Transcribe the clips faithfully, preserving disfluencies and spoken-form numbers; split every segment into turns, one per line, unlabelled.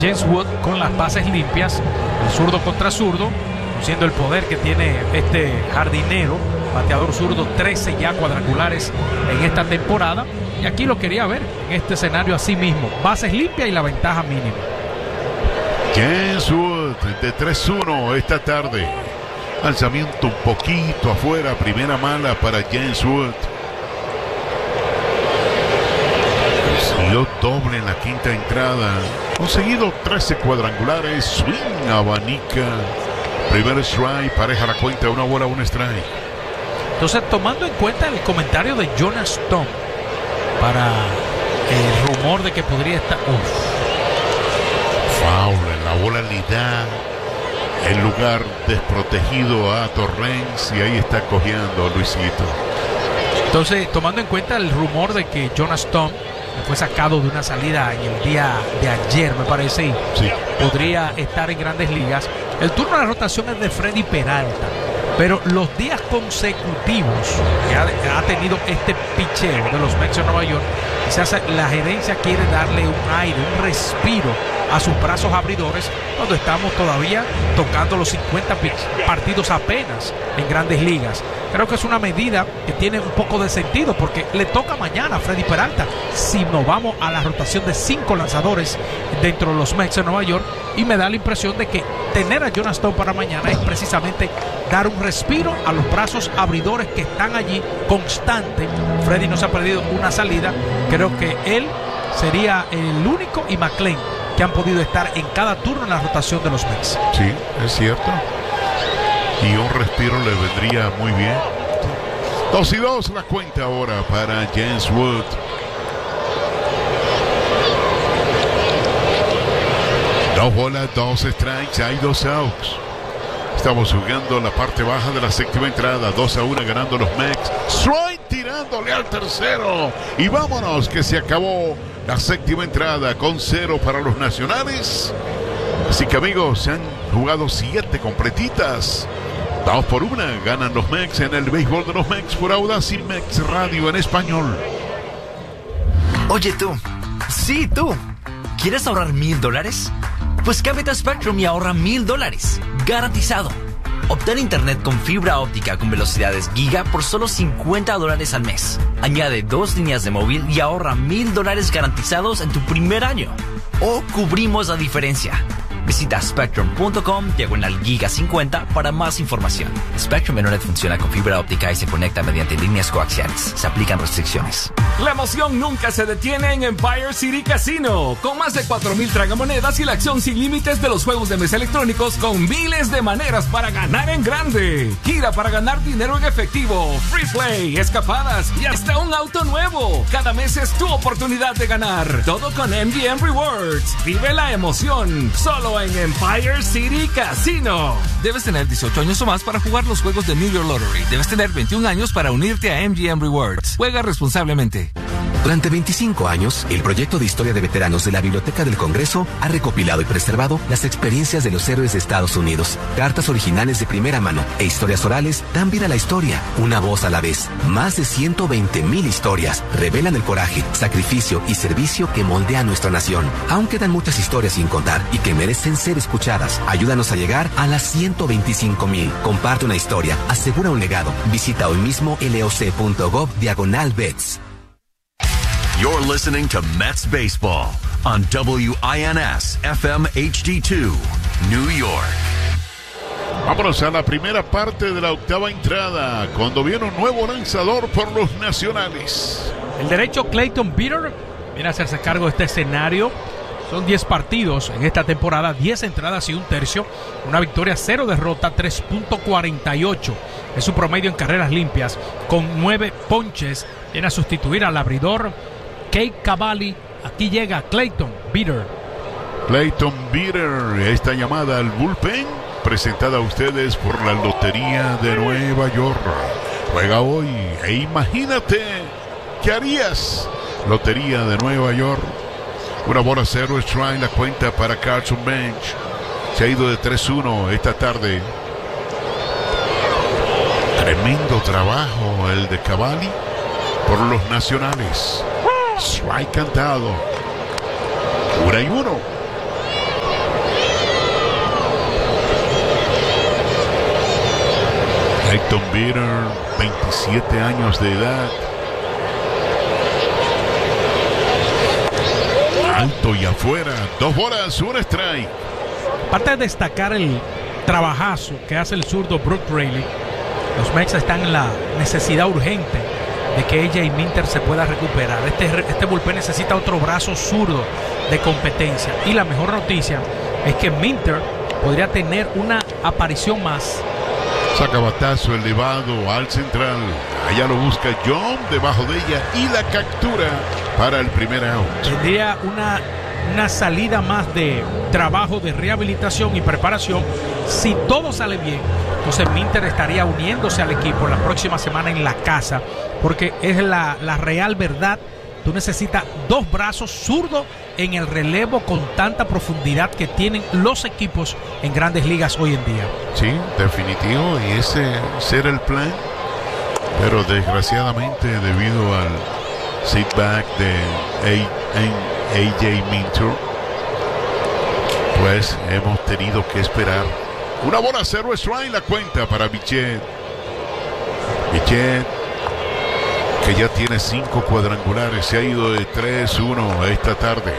James Wood con las bases limpias, el zurdo contra zurdo, siendo el poder que tiene este jardinero, bateador zurdo, trece ya cuadrangulares en esta temporada. Y aquí lo quería ver en este escenario así mismo, bases limpias y la ventaja mínima.
James Wood de tres uno esta tarde. Lanzamiento un poquito afuera, primera mala para James Wood. Consiguió doble en la quinta entrada. Conseguido trece cuadrangulares. Swing, abanica. Primer strike, pareja la cuenta, una bola, un strike.
Entonces, tomando en cuenta el comentario de Jonas Thom para el rumor de que podría estar... Uf.
Foul en la bola le da el lugar desprotegido a Torrens y ahí está cojeando Luisito.
Entonces, tomando en cuenta el rumor de que Jonas Thom fue sacado de una salida en el día de ayer, me parece, y
sí.
podría estar en Grandes Ligas. El turno de la rotación es de Freddy Peralta, pero los días consecutivos que ha, ha tenido este picheo de los Mets de Nueva York, quizás la gerencia quiere darle un aire, un respiro a sus brazos abridores cuando estamos todavía tocando los cincuenta partidos apenas en Grandes Ligas. Creo que es una medida que tiene un poco de sentido porque le toca mañana a Freddy Peralta si nos vamos a la rotación de cinco lanzadores dentro de los Mets de Nueva York, y me da la impresión de que tener a Jonas Thom para mañana es precisamente dar un respiro a los brazos abridores que están allí constante. Freddy no se ha perdido una salida, creo que él sería el único y McLean que han podido estar en cada turno en la rotación de los Mets.
Sí, es cierto. Y un respiro le vendría muy bien. Dos y dos la cuenta ahora para James Wood. Dos bolas, dos strikes, hay dos outs. Estamos jugando la parte baja de la séptima entrada. dos a uno ganando los Mets. Strike tirándole al tercero. Y vámonos que se acabó la séptima entrada con cero para los nacionales. Así que amigos, se han jugado siete completitas. Dos por una ganan los Mets en el béisbol de los Mets por Audacy Mets Radio en español.
Oye tú, sí tú, ¿quieres ahorrar mil dólares? Pues cámbiate a Spectrum y ahorra mil dólares, garantizado. Obtén internet con fibra óptica con velocidades giga por solo cincuenta dólares al mes. Añade dos líneas de móvil y ahorra mil dólares garantizados en tu primer año. O cubrimos la diferencia. Visita spectrum.com diagonal giga cincuenta para más información. Spectrum Internet funciona con fibra óptica y se conecta mediante líneas coaxiales. Se aplican restricciones.
La emoción nunca se detiene en Empire City Casino. Con más de cuatro mil tragamonedas y la acción sin límites de los juegos de mesa electrónicos con miles de maneras para ganar en grande. Gira para ganar dinero en efectivo, free play, escapadas y hasta un auto nuevo. Cada mes es tu oportunidad de ganar. Todo con M G M Rewards. Vive la emoción. Solo en Empire City Casino. Debes tener dieciocho años o más para jugar los juegos de New York Lottery. Debes tener veintiún años para unirte a M G M Rewards. Juega responsablemente.
Durante veinticinco años, el proyecto de historia de veteranos de la Biblioteca del Congreso ha recopilado y preservado las experiencias de los héroes de Estados Unidos. Cartas originales de primera mano e historias orales dan vida a la historia, una voz a la vez. Más de ciento veinte mil historias revelan el coraje, sacrificio y servicio que moldea nuestra nación. Aún quedan muchas historias sin contar y que merecen ser escuchadas. Ayúdanos a llegar a las ciento veinticinco mil. Comparte una historia, asegura un legado. Visita hoy mismo loc.gov diagonal Vets.
You're listening to Mets Baseball on W I N S F M H D dos, New York.
Vámonos a la primera parte de la octava entrada, cuando viene un nuevo lanzador por los nacionales.
El derecho Clayton Bitter viene a hacerse cargo de este escenario. Son diez partidos en esta temporada, diez entradas y un tercio. Una victoria, cero derrota, tres punto cuarenta y ocho. Es su promedio en carreras limpias, con nueve ponches. Viene a sustituir al abridor Cade Cavalli. Aquí llega Clayton Bitter.
Clayton Bitter, esta llamada al bullpen, presentada a ustedes por la Lotería de Nueva York. Juega hoy e imagínate, ¿qué harías? Lotería de Nueva York. Una bola, cero strike, la cuenta para Carson Bench. Se ha ido de tres uno esta tarde. Tremendo trabajo el de Cavalli por los nacionales. Strike cantado. Una y uno. Clayton Bitter, veintisiete años de edad. Alto y afuera, dos bolas, un strike.
Aparte de destacar el trabajazo que hace el zurdo Brooke Raley, los Mets están en la necesidad urgente de que A J Minter se pueda recuperar. Este, este bullpen necesita otro brazo zurdo de competencia. Y la mejor noticia es que Minter podría tener una aparición más.
Saca batazo elevado al central. Allá lo busca John debajo de ella y la captura para el primer out.
Tendría una, una salida más de trabajo de rehabilitación y preparación. Si todo sale bien, entonces Minter estaría uniéndose al equipo la próxima semana en la casa, porque es la, la real verdad. Tú necesitas dos brazos zurdos en el relevo con tanta profundidad que tienen los equipos en grandes ligas hoy en día.
Sí, definitivo, y ese será el plan. Pero desgraciadamente, debido al setback de A J Minter, pues hemos tenido que esperar. Una bola, cero strike, la cuenta para Bichette. Bichette, que ya tiene cinco cuadrangulares, se ha ido de tres uno esta tarde.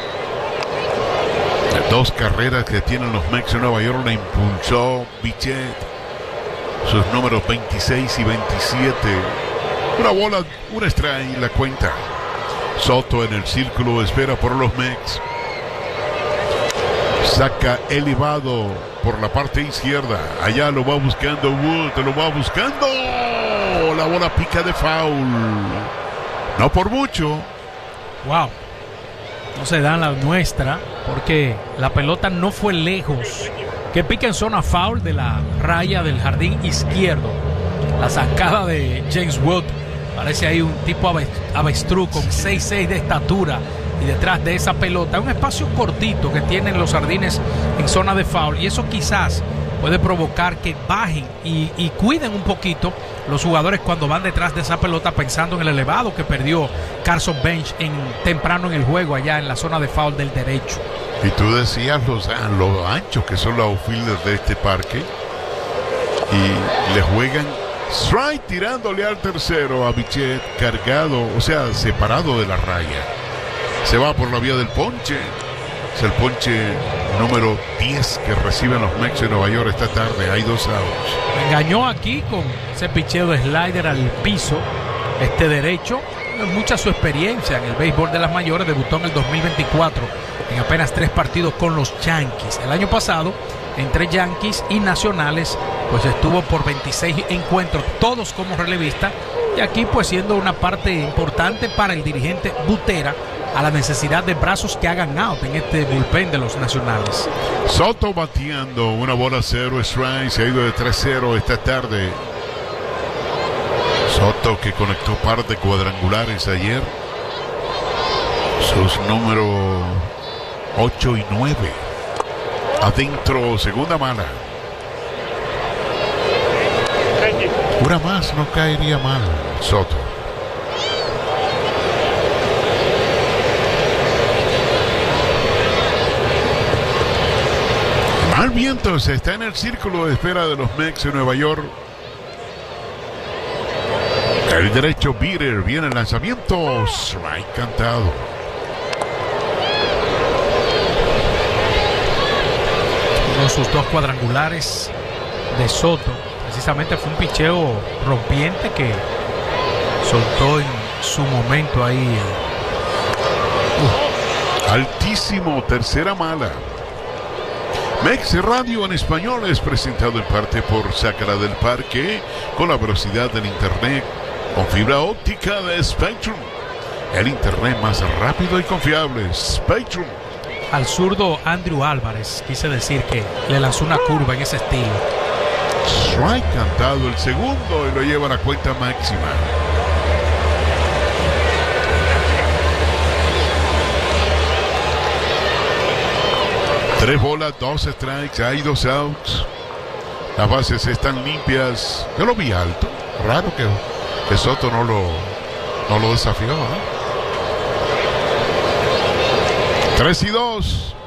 Las dos carreras que tienen los Mets de Nueva York la impulsó Bichette. Sus números veintiséis y veintisiete. Una bola, un strike, la cuenta. Soto en el círculo, espera por los Mets. Saca elevado por la parte izquierda. Allá lo va buscando Wood, lo va buscando. La bola pica de foul. No por mucho.
Wow. No se dan la nuestra porque la pelota no fue lejos. Que pica en zona foul de la raya del jardín izquierdo. La sacada de James Wood. Parece ahí un tipo avestruz con seis seis de estatura. Y detrás de esa pelota, un espacio cortito que tienen los jardines en zona de foul. Y eso quizás puede provocar que bajen y, y cuiden un poquito los jugadores cuando van detrás de esa pelota, pensando en el elevado que perdió Carson Bench en, temprano en el juego allá en la zona de foul del derecho.
Y tú decías los, los anchos que son los outfielders de este parque. Y le juegan strike tirándole al tercero a Bichette, cargado, o sea, separado de la raya. Se va por la vía del ponche. Es el ponche número diez que reciben los Mets de Nueva York esta tarde. Hay dos outs.
Engañó aquí con ese picheo de slider al piso. Este derecho, mucha su experiencia en el béisbol de las mayores. Debutó en el dos mil veinticuatro en apenas tres partidos con los Yankees. El año pasado, entre Yankees y Nacionales, pues estuvo por veintiséis encuentros, todos como relevista. Y aquí pues siendo una parte importante para el dirigente Butera a la necesidad de brazos que hagan out en este bullpen de los Nacionales.
Soto bateando, una bola cero strike, se ha ido de tres cero esta tarde. Soto que conectó par de cuadrangulares ayer. Sus números ocho y nueve. Adentro, segunda mala. Una más no caería mal, Soto. Mal viento, se está en el círculo de espera de los Mets de Nueva York. El derecho Bitter, viene el lanzamiento, strike cantado.
Con sus dos cuadrangulares de Soto, precisamente fue un picheo rompiente que soltó en su momento ahí.
Uh. Altísimo, tercera mala. Mets Radio en español es presentado en parte por Sácala del Parque, con la velocidad del internet con fibra óptica de Spectrum. El internet más rápido y confiable, Spectrum.
Al zurdo Andrew Álvarez, quise decir que le lanzó una curva en ese estilo.
Strike cantado el segundo y lo lleva a la cuenta máxima. Tres bolas, dos strikes, hay dos outs. Las bases están limpias. Yo lo vi alto. Raro que, que Soto no lo, no lo desafió, ¿no? Tres y dos.